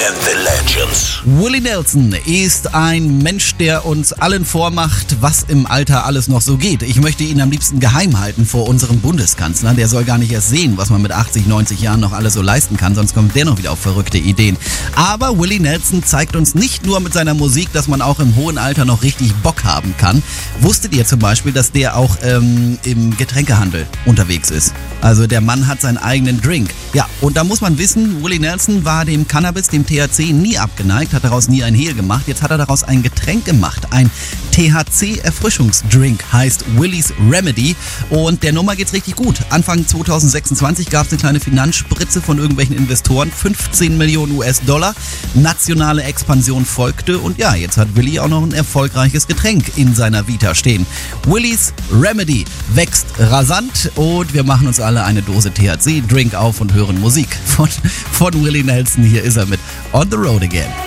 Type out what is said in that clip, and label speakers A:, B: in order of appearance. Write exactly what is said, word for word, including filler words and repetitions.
A: and the Legends.
B: Willie Nelson ist ein Mensch, der uns allen vormacht, was im Alter alles noch so geht. Ich möchte ihn am liebsten geheim halten vor unserem Bundeskanzler. Der soll gar nicht erst sehen, was man mit achtzig, neunzig Jahren noch alles so leisten kann, sonst kommt der noch wieder auf verrückte Ideen. Aber Willie Nelson zeigt uns nicht nur mit seiner Musik, dass man auch im hohen Alter noch richtig Bock haben kann. Wusstet ihr zum Beispiel, dass der auch ähm, im Getränkehandel unterwegs ist? Also der Mann hat seinen eigenen Drink. Ja, und da muss man wissen, Willie Nelson war dem Cannabis, dem T H C nie abgeneigt, hat daraus nie ein Hehl gemacht. Jetzt hat er daraus ein Getränk gemacht. Ein T H C-Erfrischungsdrink heißt Willie's Remedy und der Nummer geht's richtig gut. Anfang zwanzig sechsundzwanzig gab es eine kleine Finanzspritze von irgendwelchen Investoren, fünfzehn Millionen U S Dollar. Nationale Expansion folgte und ja, jetzt hat Willie auch noch ein erfolgreiches Getränk in seiner Vita stehen. Willie's Remedy wächst rasant und wir machen uns alle eine Dose T H C-Drink auf und hören Musik von, von Willie Nelson. Hier ist er mit On the Road Again.